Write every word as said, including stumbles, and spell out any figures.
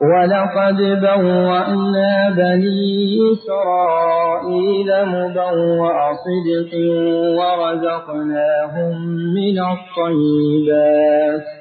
ولقد بوأنا بني إسرائيل مبوأ صدق ورزقناهم من الطيبات